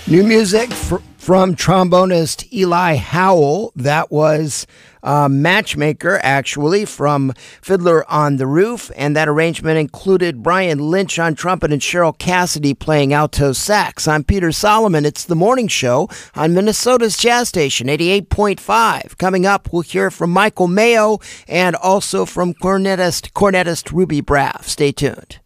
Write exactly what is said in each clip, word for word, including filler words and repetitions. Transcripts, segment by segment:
New music fr- from trombonist Eli Howell. That was uh, Matchmaker, actually, from Fiddler on the Roof. And that arrangement included Brian Lynch on trumpet and Cheryl Cassidy playing alto sax. I'm Peter Solomon. It's The Morning Show on Minnesota's Jazz Station, eighty-eight point five. Coming up, we'll hear from Michael Mayo and also from cornetist, cornetist Ruby Braff. Stay tuned.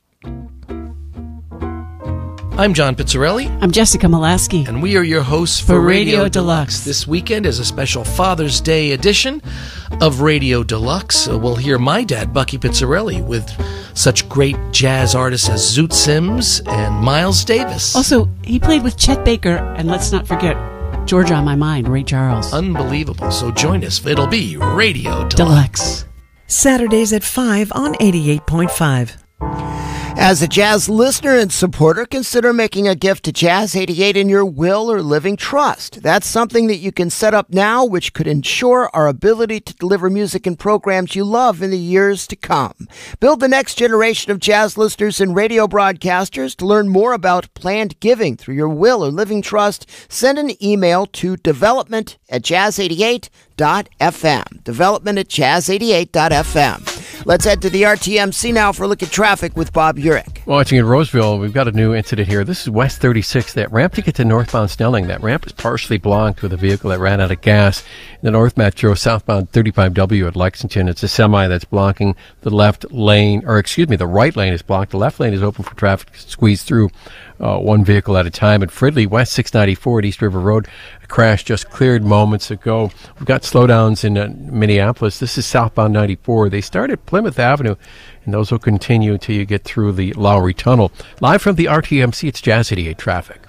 I'm John Pizzarelli. I'm Jessica Molaski. And we are your hosts for, for Radio, Radio Deluxe. Deluxe. This weekend is a special Father's Day edition of Radio Deluxe. Uh, we'll hear my dad, Bucky Pizzarelli, with such great jazz artists as Zoot Sims and Miles Davis. Also, he played with Chet Baker, and let's not forget Georgia on My Mind, Ray Charles. Unbelievable. So join us. It'll be Radio Deluxe. Deluxe. Saturdays at five on eighty-eight point five. As a jazz listener and supporter, consider making a gift to Jazz eighty-eight in your will or living trust. That's something that you can set up now, which could ensure our ability to deliver music and programs you love in the years to come. Build the next generation of jazz listeners and radio broadcasters. To learn more about planned giving through your will or living trust, send an email to development at jazz eighty-eight dot f m. Development at jazz eighty-eight dot f m. Let's head to the R T M C now for a look at traffic with Bob Urich. Watching in Roseville, we've got a new incident here. This is West thirty-six. That ramp to get to northbound Snelling, that ramp is partially blocked with a vehicle that ran out of gas. In the North Metro, southbound thirty-five W at Lexington, it's a semi that's blocking the left lane, or excuse me, the right lane is blocked. The left lane is open for traffic to squeeze through uh, one vehicle at a time. At Fridley, West six ninety-four at East River Road, a crash just cleared moments ago. We've got slowdowns in uh, Minneapolis. This is southbound ninety-four. They start at Plymouth Avenue, and those will continue until you get through the Lowry Tunnel. Live from the R T M C, it's Jazz eighty-eight traffic.